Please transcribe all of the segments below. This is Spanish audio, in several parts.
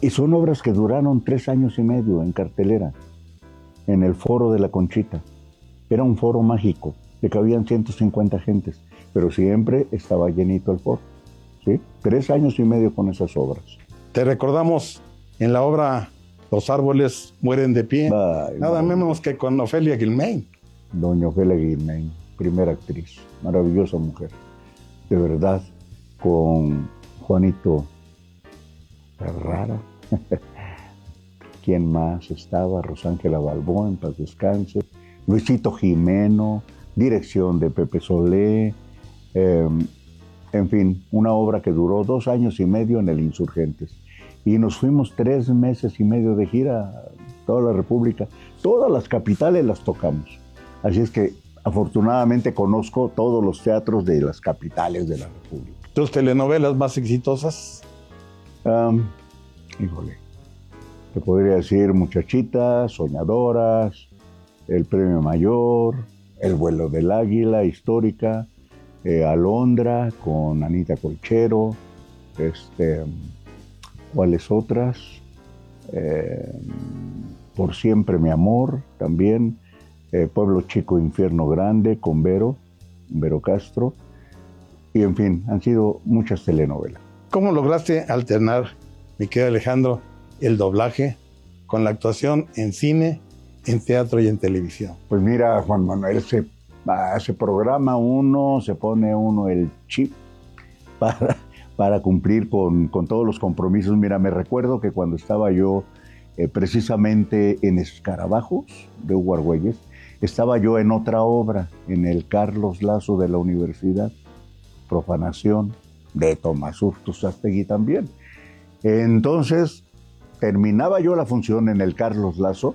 Y son obras que duraron 3 años y medio en cartelera, en el Foro de la Conchita. Era un foro mágico, que cabían 150 gentes, pero siempre estaba llenito el foro, ¿sí? 3 años y medio con esas obras. Te recordamos en la obra Los árboles mueren de pie, Ay, nada menos que con Ofelia Guilmain. Doña Ofelia Guilmain, primera actriz, maravillosa mujer, de verdad, con Juanito Ferrara. ¿Quién más estaba? Rosángela Balbó, en paz descanse. Luisito Jimeno, dirección de Pepe Solé. En fin, una obra que duró 2 años y medio en el Insurgentes. Y nos fuimos 3 meses y medio de gira, toda la República. Todas las capitales las tocamos. Así es que afortunadamente conozco todos los teatros de las capitales de la República. ¿Tus telenovelas más exitosas? Híjole, te podría decir Muchachitas, Soñadoras, El Premio Mayor, El Vuelo del Águila, histórica, Alondra con Anita Colchero, ¿cuáles otras? Por Siempre Mi Amor, también, Pueblo Chico, Infierno Grande con Vero Castro, y en fin, han sido muchas telenovelas. ¿Cómo lograste alternar, mi querido Alejandro, el doblaje con la actuación en cine, en teatro y en televisión? Pues mira, Juan Manuel, se programa uno, se pone uno el chip para cumplir con todos los compromisos. Mira, me recuerdo que cuando estaba yo precisamente en Escarabajos de Hugo Argüelles, estaba yo en otra obra, en el Carlos Lazo de la Universidad, Profanación, de Tomás Urtuzástegui también. Entonces, terminaba yo la función en el Carlos Lazo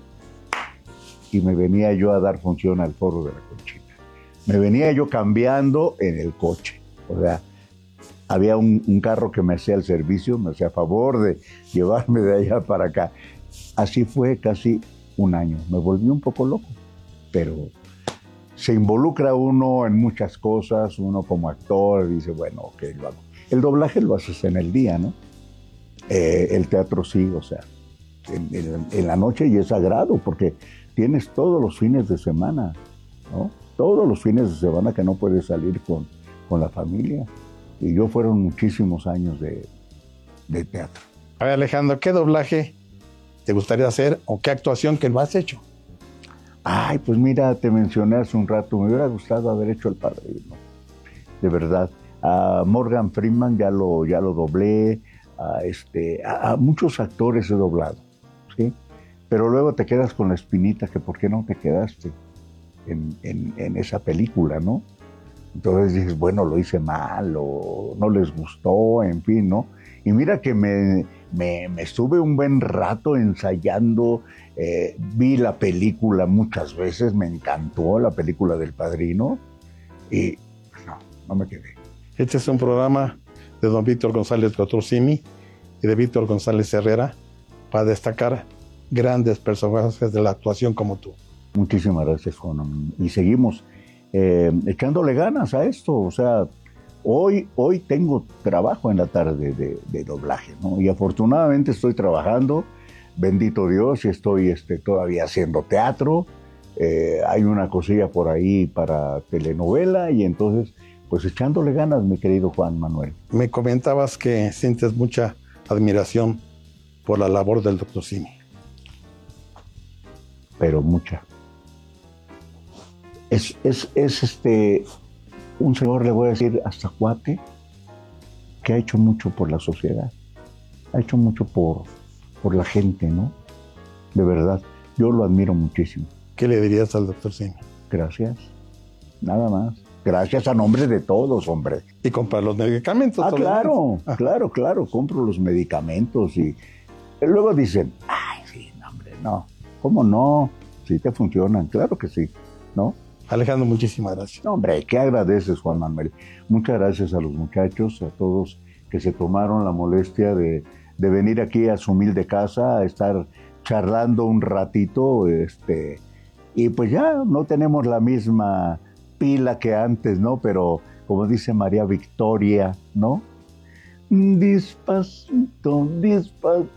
y me venía yo a dar función al Foro de la Conchita. Me venía yo cambiando en el coche. O sea, había un carro que me hacía el servicio, me hacía favor de llevarme de allá para acá. Así fue casi un año. Me volví un poco loco, pero se involucra uno en muchas cosas. Uno como actor dice, bueno, ok, lo hago. El doblaje lo haces en el día, ¿no? El teatro sí, o sea, en la noche, y es sagrado porque tienes todos los fines de semana, ¿no? Todos los fines de semana que no puedes salir con la familia. Y yo fueron muchísimos años de teatro. A ver, Alejandro, ¿qué doblaje te gustaría hacer o qué actuación que no has hecho? Ay, pues mira, te mencioné hace un rato, me hubiera gustado haber hecho El Padrino, de verdad. A Morgan Freeman ya lo doblé, a muchos actores he doblado, ¿sí? Pero luego te quedas con la espinita que por qué no te quedaste en esa película, ¿no? Entonces dices, bueno, lo hice mal o no les gustó, en fin, ¿no? Y mira que me estuve un buen rato ensayando, vi la película muchas veces, me encantó la película del Padrino y no me quedé. Este es un programa de don Víctor González Cotrocini y de Víctor González Herrera para destacar grandes personajes de la actuación como tú. Muchísimas gracias, Juan. Y seguimos echándole ganas a esto. O sea, hoy tengo trabajo en la tarde de doblaje, ¿no? Y afortunadamente estoy trabajando, bendito Dios, y estoy todavía haciendo teatro. Hay una cosilla por ahí para telenovela y entonces, pues echándole ganas, mi querido Juan Manuel. Me comentabas que sientes mucha admiración por la labor del Dr. Simi. Pero mucha. Es un señor, le voy a decir, hasta cuate, que ha hecho mucho por la sociedad, ha hecho mucho por la gente, ¿no? De verdad, yo lo admiro muchísimo. ¿Qué le dirías al Dr. Simi? Gracias, nada más. Gracias a nombre de todos, hombre. Y comprar los medicamentos. Claro, compro los medicamentos y luego dicen, ay, sí, no, hombre, no. ¿Cómo no? Sí te funcionan, claro que sí, ¿no? Alejandro, muchísimas gracias. No, hombre, ¿qué agradeces, Juan Manuel? Muchas gracias a los muchachos, a todos que se tomaron la molestia de venir aquí a su humilde casa, a estar charlando un ratito, y pues ya no tenemos la misma pila que antes, ¿no? Pero como dice María Victoria, ¿no? Despacito, despacito.